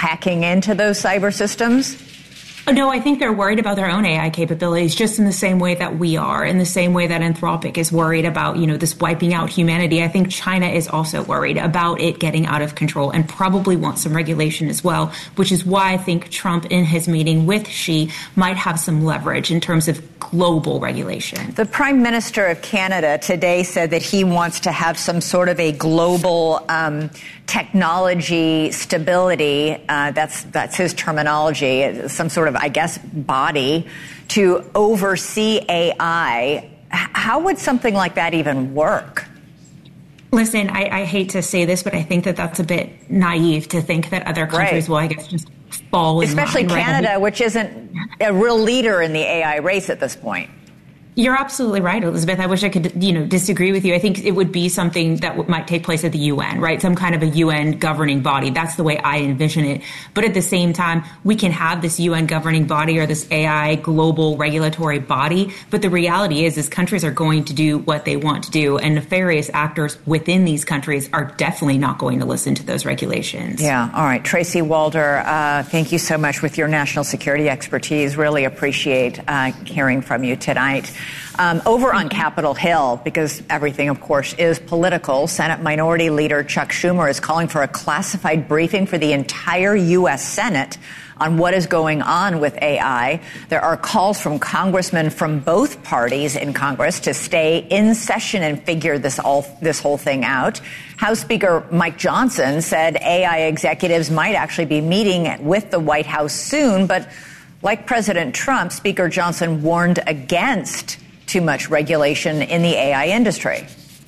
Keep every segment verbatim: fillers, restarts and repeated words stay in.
hacking into those cyber systems? No, I think they're worried about their own A I capabilities, just in the same way that we are, in the same way that Anthropic is worried about, you know, this wiping out humanity. I think China is also worried about it getting out of control and probably wants some regulation as well, which is why I think Trump, in his meeting with Xi, might have some leverage in terms of global regulation. The Prime Minister of Canada today said that he wants to have some sort of a global um, technology stability. Uh, that's that's his terminology. Some sort of, I guess, body to oversee A I. How would something like that even work? Listen, I, I hate to say this, but I think that that's a bit naive to think that other countries right. will, I guess, just fall in Especially line, Canada, right? which isn't a real leader in the A I race at this point. You're absolutely right, Elizabeth. I wish I could, you know, disagree with you. I think it would be something that w- might take place at the U N, right? Some kind of a U N governing body. That's the way I envision it. But at the same time, we can have this U N governing body or this A I global regulatory body. But the reality is, is countries are going to do what they want to do. And nefarious actors within these countries are definitely not going to listen to those regulations. Yeah. All right. Tracy Walder, uh, thank you so much with your national security expertise. Really appreciate uh, hearing from you tonight. Um, over on Capitol Hill, because everything, of course, is political, Senate Minority Leader Chuck Schumer is calling for a classified briefing for the entire U S Senate on what is going on with A I. There are calls from congressmen from both parties in Congress to stay in session and figure this all this whole thing out. House Speaker Mike Johnson said A I executives might actually be meeting with the White House soon, but like President Trump, Speaker Johnson warned against too much regulation in the A I industry.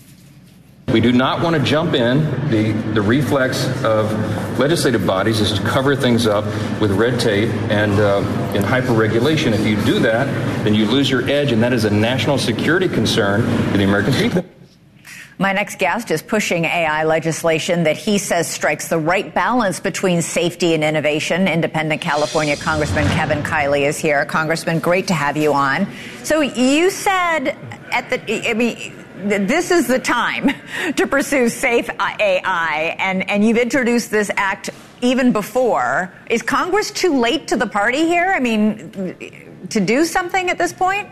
We do not want to jump in. The, the reflex of legislative bodies is to cover things up with red tape and uh, in hyper-regulation. If you do that, then you lose your edge, and that is a national security concern for the American people. My next guest is pushing A I legislation that he says strikes the right balance between safety and innovation. Independent California Congressman Kevin Kiley is here. Congressman, great to have you on. So you said at the, I mean, this is the time to pursue safe A I, and, and you've introduced this act even before. Is Congress too late to the party here? I mean, to do something at this point?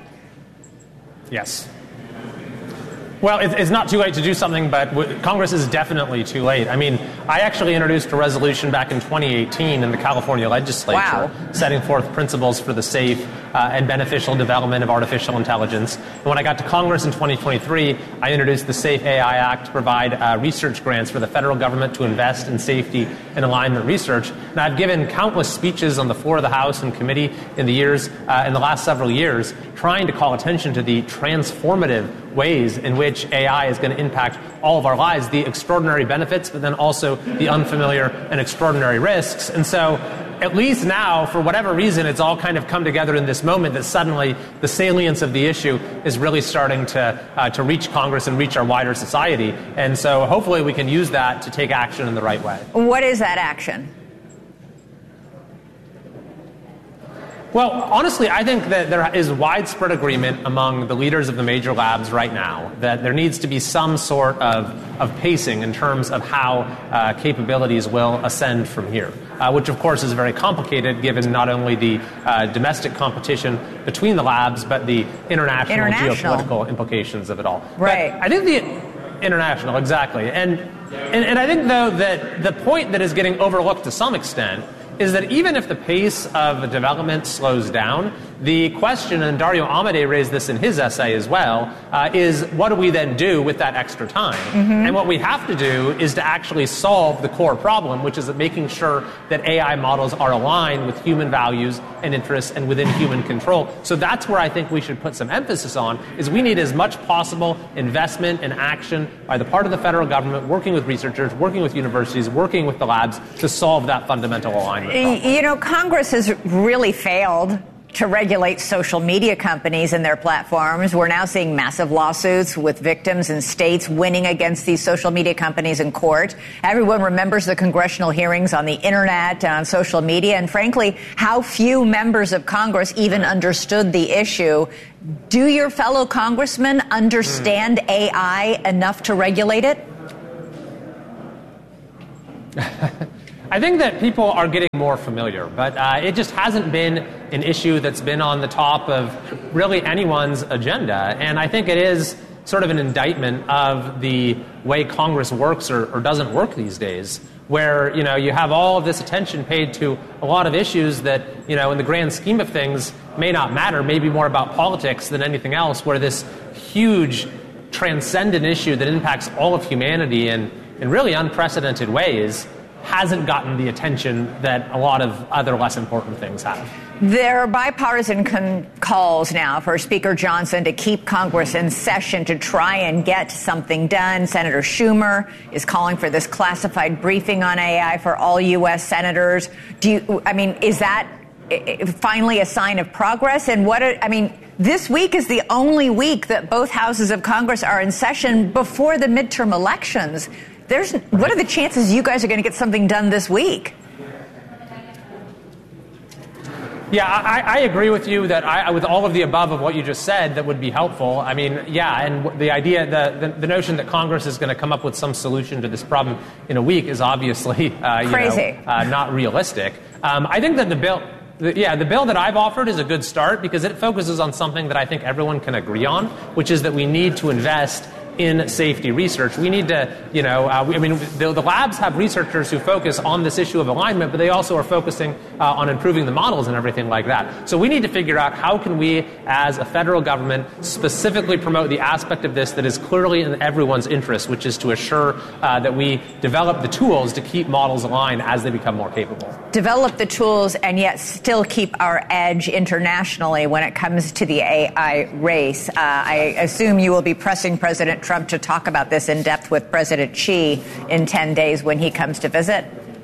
Yes. Well, it's not too late to do something, but Congress is definitely too late. I mean, I actually introduced a resolution back in twenty eighteen in the California legislature wow. setting forth principles for the safe uh, and beneficial development of artificial intelligence. And when I got to Congress in twenty twenty-three, I introduced the SAFE A I Act to provide uh, research grants for the federal government to invest in safety and alignment research. And I've given countless speeches on the floor of the House and committee in the years, uh, in the last several years, trying to call attention to the transformative ways in which A I is going to impact all of our lives, the extraordinary benefits, but then also the unfamiliar and extraordinary risks. And so at least now, for whatever reason, it's all kind of come together in this moment that suddenly the salience of the issue is really starting to uh, to reach Congress and reach our wider society. And so hopefully we can use that to take action in the right way. What is that action? Well, honestly, I think that there is widespread agreement among the leaders of the major labs right now that there needs to be some sort of, of pacing in terms of how uh, capabilities will ascend from here, uh, which, of course, is very complicated given not only the uh, domestic competition between the labs, but the international, international. geopolitical implications of it all. Right. But I think the international, exactly. And, and, and I think, though, that the point that is getting overlooked to some extent is that even if the pace of development slows down, the question, and Dario Amodei raised this in his essay as well, uh, is what do we then do with that extra time? Mm-hmm. And what we have to do is to actually solve the core problem, which is making sure that A I models are aligned with human values and interests and within human control. So that's where I think we should put some emphasis on, is we need as much possible investment and action by the part of the federal government, working with researchers, working with universities, working with the labs to solve that fundamental alignment problem. You know, Congress has really failed to regulate social media companies and their platforms. We're now seeing massive lawsuits with victims and states winning against these social media companies in court. Everyone remembers the congressional hearings on the internet and on social media, and frankly, how few members of Congress even understood the issue. Do your fellow congressmen understand mm. A I enough to regulate it? I think that people are getting more familiar, but uh, it just hasn't been an issue that's been on the top of really anyone's agenda. And I think it is sort of an indictment of the way Congress works or, or doesn't work these days, where, you know, you have all of this attention paid to a lot of issues that, you know, in the grand scheme of things may not matter, maybe more about politics than anything else, where this huge transcendent issue that impacts all of humanity in, in really unprecedented ways hasn't gotten the attention that a lot of other less important things have. There are bipartisan con- calls now for Speaker Johnson to keep Congress in session to try and get something done. Senator Schumer is calling for this classified briefing on A I for all U S senators. Do you, I mean, is that finally a sign of progress? And what, I mean, this week is the only week that both houses of Congress are in session before the midterm elections. There's, what are the chances you guys are going to get something done this week? Yeah, I, I agree with you that I, with all of the above of what you just said, that would be helpful. I mean, yeah, and the idea, the, the, the notion that Congress is going to come up with some solution to this problem in a week is obviously uh, you Crazy. know, uh, not realistic. Um, I think that the bill... The, yeah, the bill that I've offered is a good start because it focuses on something that I think everyone can agree on, which is that we need to invest in safety research. We need to, you know, uh, we, I mean, the, the labs have researchers who focus on this issue of alignment, but they also are focusing uh, on improving the models and everything like that. So we need to figure out how can we, as a federal government, specifically promote the aspect of this that is clearly in everyone's interest, which is to assure uh, that we develop the tools to keep models aligned as they become more capable. Develop the tools and yet still keep our edge internationally when it comes to the A I race. Uh, I assume you will be pressing President Trump to talk about this in depth with President Xi in ten days when he comes to visit?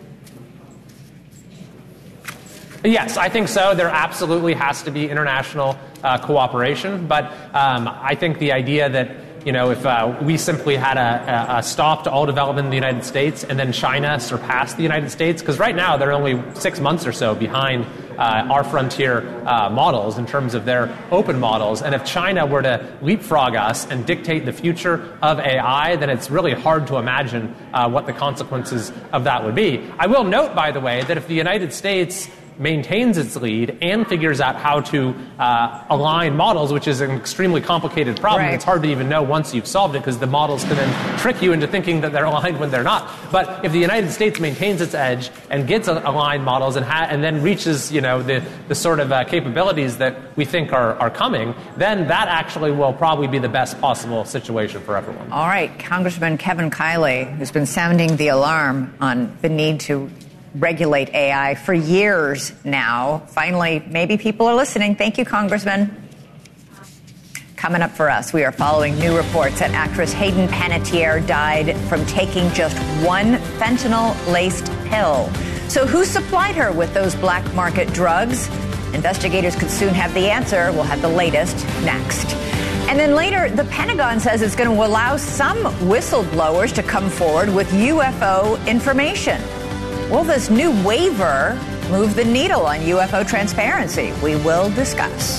Yes, I think so. There absolutely has to be international uh, cooperation. But um, I think the idea that, you know, if uh, we simply had a, a stop to all development in the United States and then China surpassed the United States, because right now they're only six months or so behind uh, our frontier uh, models in terms of their open models. And if China were to leapfrog us and dictate the future of A I, then it's really hard to imagine uh, what the consequences of that would be. I will note, by the way, that if the United States maintains its lead and figures out how to uh, align models, which is an extremely complicated problem. Right. It's hard to even know once you've solved it because the models can then trick you into thinking that they're aligned when they're not. But if the United States maintains its edge and gets aligned models and, ha- and then reaches, you know, the, the sort of uh, capabilities that we think are, are coming, then that actually will probably be the best possible situation for everyone. All right. Congressman Kevin Kiley, who's been sounding the alarm on the need to regulate A I for years now. Finally, maybe people are listening. Thank you, Congressman. Coming up for us, we are following new reports that actress Hayden Panettiere died from taking just one fentanyl-laced pill. So who supplied her with those black market drugs? Investigators could soon have the answer. We'll have the latest next. And then later, the Pentagon says it's going to allow some whistleblowers to come forward with U F O information. Will this new waiver move the needle on U F O transparency? We will discuss.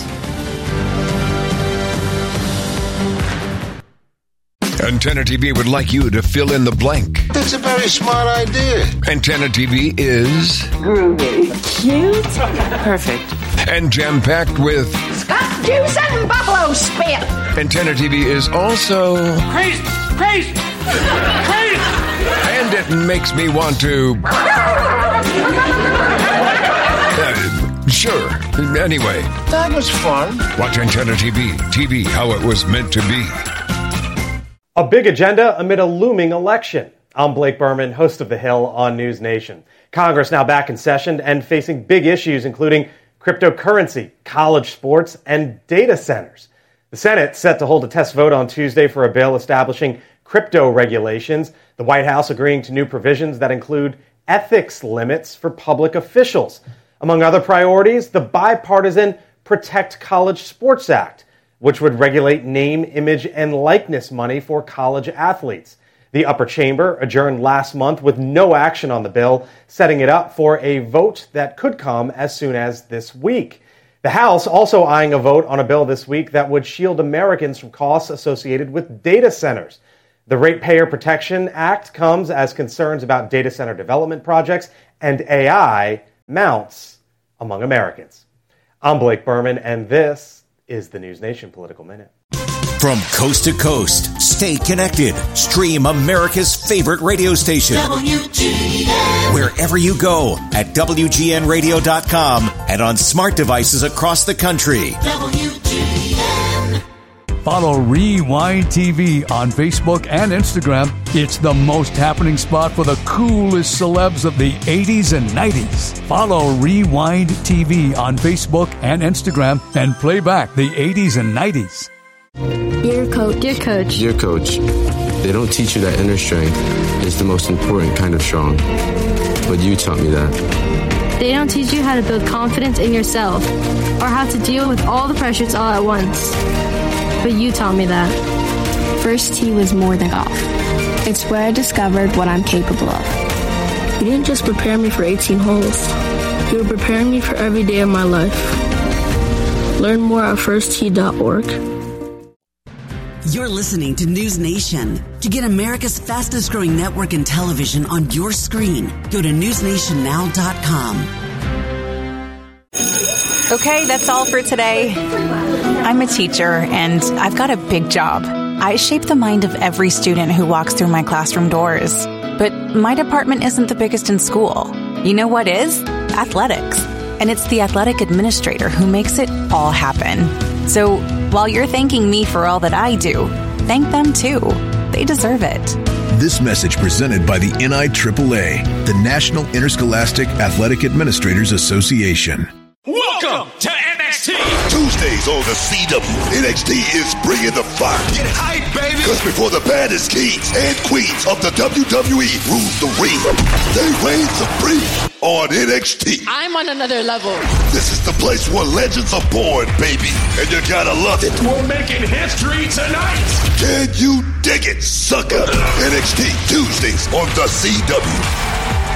Antenna T V would like you to fill in the blank. That's a very smart idea. Antenna T V is groovy, cute, perfect, and jam-packed with Scott juice and buffalo spit. Antenna T V is also Crazy, crazy, crazy. And it makes me want to... Uh, sure. Anyway. That was fun. Watch Antenna T V. T V, how it was meant to be. A big agenda amid a looming election. I'm Blake Berman, host of The Hill on News Nation. Congress now back in session and facing big issues, including cryptocurrency, college sports, and data centers. The Senate set to hold a test vote on Tuesday for a bill establishing crypto regulations, the White House agreeing to new provisions that include ethics limits for public officials. Among other priorities, the bipartisan Protect College Sports Act, which would regulate name, image, and likeness money for college athletes. The upper chamber adjourned last month with no action on the bill, setting it up for a vote that could come as soon as this week. The House also eyeing a vote on a bill this week that would shield Americans from costs associated with data centers. The Ratepayer Protection Act comes as concerns about data center development projects and A I mounts among Americans. I'm Blake Berman, and this is the News Nation Political Minute. From coast to coast, stay connected. Stream America's favorite radio station. W G N. Wherever you go at W G N radio dot com and on smart devices across the country. W G N. Follow Rewind T V on Facebook and Instagram. It's the most happening spot for the coolest celebs of the eighties and nineties. Follow Rewind T V on Facebook and Instagram and play back the eighties and nineties. Dear coach. Dear coach. Dear coach, they don't teach you that inner strength is the most important kind of strong. But you taught me that. They don't teach you how to build confidence in yourself or how to deal with all the pressures all at once. But you taught me that. First tee was more than golf. It's where I discovered what I'm capable of. You didn't just prepare me for eighteen holes. You were preparing me for every day of my life. Learn more at first tee dot org. You're listening to News Nation. To get America's fastest growing network in television on your screen, go to news nation now dot com. Okay, that's all for today. I'm a teacher, and I've got a big job. I shape the mind of every student who walks through my classroom doors. But my department isn't the biggest in school. You know what is? Athletics. And it's the athletic administrator who makes it all happen. So while you're thanking me for all that I do, thank them too. They deserve it. This message presented by the N I A A A, the National Interscholastic Athletic Administrators Association. Welcome to N X T. Tuesdays on the C W. N X T is bringing the fire. Get hype, baby. Because before the baddest kings and queens of the W W E rule the ring, they reign supreme on N X T. I'm on another level. This is the place where legends are born, baby. And you gotta love it. We're making history tonight. Can you dig it, sucker? N X T Tuesdays on the C W.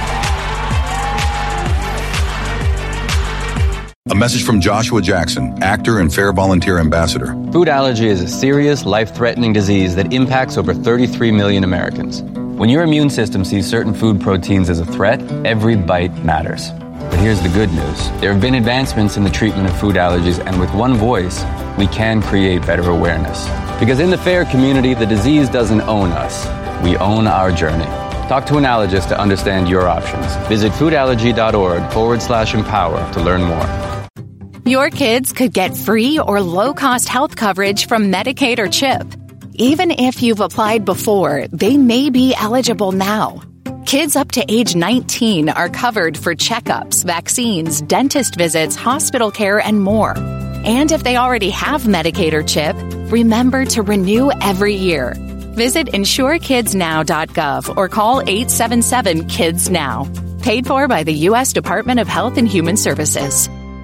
A message from Joshua Jackson, actor and Fair Volunteer Ambassador. Food allergy is a serious, life-threatening disease that impacts over thirty-three million Americans. When your immune system sees certain food proteins as a threat, every bite matters. But here's the good news. There have been advancements in the treatment of food allergies, and with one voice, we can create better awareness. Because in the FAIR community, the disease doesn't own us. We own our journey. Talk to an allergist to understand your options. Visit foodallergy.org forward slash empower to learn more. Your kids could get free or low-cost health coverage from Medicaid or CHIP. Even if you've applied before, they may be eligible now. Kids up to age nineteen are covered for checkups, vaccines, dentist visits, hospital care, and more. And if they already have Medicaid or CHIP, remember to renew every year. Visit insure kids now dot gov or call eight seven seven kids now. Paid for by the U S Department of Health and Human Services.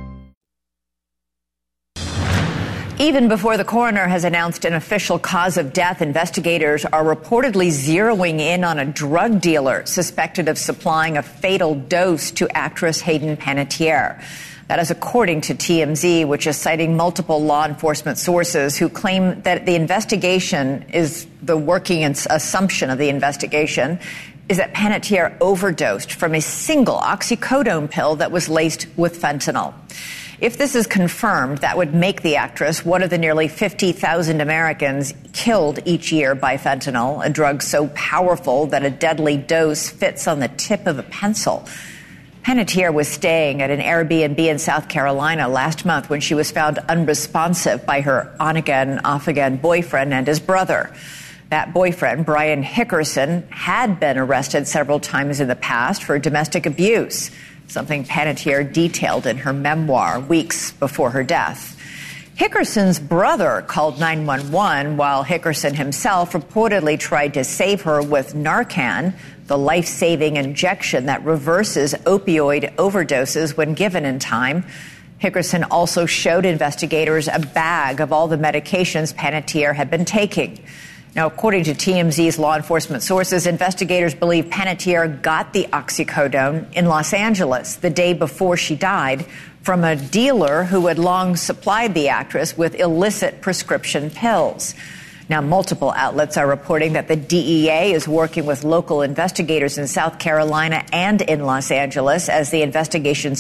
Even before the coroner has announced an official cause of death, investigators are reportedly zeroing in on a drug dealer suspected of supplying a fatal dose to actress Hayden Panettiere. That is according to T M Z, which is citing multiple law enforcement sources who claim that the investigation is the working assumption of the investigation is that Panettiere overdosed from a single oxycodone pill that was laced with fentanyl. If this is confirmed, that would make the actress one of the nearly fifty thousand Americans killed each year by fentanyl, a drug so powerful that a deadly dose fits on the tip of a pencil. Panettiere was staying at an Airbnb in South Carolina last month when she was found unresponsive by her on-again, off-again boyfriend and his brother. That boyfriend, Brian Hickerson, had been arrested several times in the past for domestic abuse, something Panettiere detailed in her memoir weeks before her death. Hickerson's brother called nine one one while Hickerson himself reportedly tried to save her with Narcan, the life-saving injection that reverses opioid overdoses when given in time. Hickerson also showed investigators a bag of all the medications Panettiere had been taking. Now, according to T M Z's law enforcement sources, investigators believe Panettiere got the oxycodone in Los Angeles the day before she died from a dealer who had long supplied the actress with illicit prescription pills. Now, multiple outlets are reporting that the D E A is working with local investigators in South Carolina and in Los Angeles as the investigation